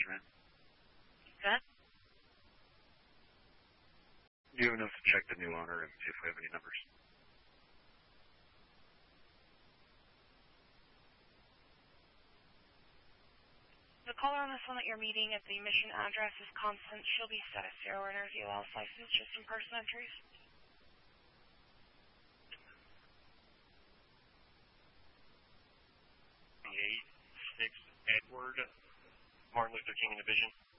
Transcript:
Roger, man. Good. Do you have enough to check the new owner and see if we have any numbers? The caller on this one that you're meeting at the mission address is Constance. She'll be status 0 Energy Loss license, just in person entries. 8-6 Edward, Martin Luther King Division.